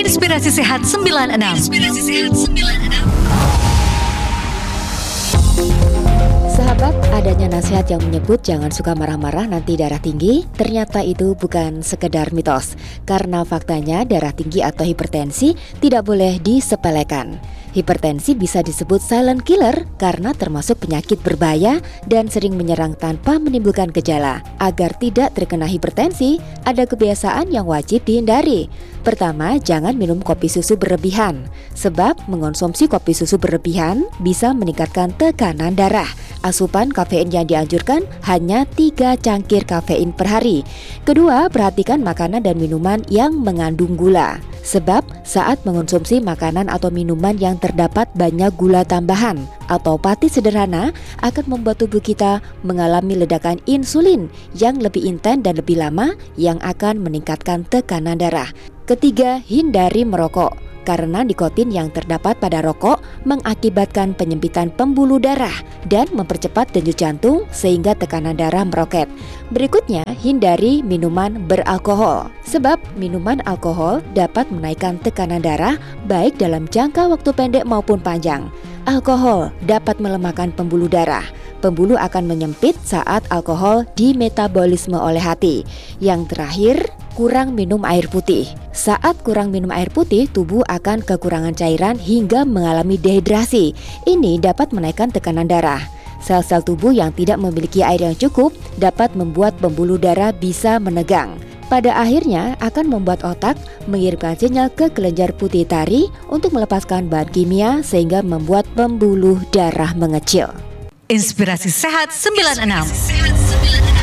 Inspirasi Sehat 96. Sahabat, adanya nasihat yang menyebut jangan suka marah-marah nanti darah tinggi, ternyata itu bukan sekedar mitos. Karena faktanya darah tinggi atau hipertensi tidak boleh disepelekan. Hipertensi bisa disebut silent killer karena termasuk penyakit berbahaya dan sering menyerang tanpa menimbulkan gejala. Agar tidak terkena hipertensi, ada kebiasaan yang wajib dihindari. Pertama, jangan minum kopi susu berlebihan. Sebab mengonsumsi kopi susu berlebihan bisa meningkatkan tekanan darah. Asupan kafein yang dianjurkan hanya 3 cangkir kafein per hari. Kedua, perhatikan makanan dan minuman yang mengandung gula. Sebab saat mengonsumsi makanan atau minuman yang terdapat banyak gula tambahan atau pati sederhana akan membuat tubuh kita mengalami ledakan insulin yang lebih intens dan lebih lama yang akan meningkatkan tekanan darah. Ketiga, hindari merokok. Karena nikotin yang terdapat pada rokok mengakibatkan penyempitan pembuluh darah dan mempercepat denyut jantung sehingga tekanan darah meroket. Berikutnya, hindari minuman beralkohol. Sebab minuman alkohol dapat menaikkan tekanan darah baik dalam jangka waktu pendek maupun panjang. Alkohol dapat melemahkan pembuluh darah. Pembuluh akan menyempit saat alkohol dimetabolisme oleh hati. Yang terakhir, kurang minum air putih. Saat kurang minum air putih, tubuh akan kekurangan cairan hingga mengalami dehidrasi. Ini dapat menaikkan tekanan darah. Sel-sel tubuh yang tidak memiliki air yang cukup dapat membuat pembuluh darah bisa menegang. Pada akhirnya akan membuat otak mengirimkan sinyal ke kelenjar pituitari untuk melepaskan bahan kimia sehingga membuat pembuluh darah mengecil. Inspirasi Sehat 96.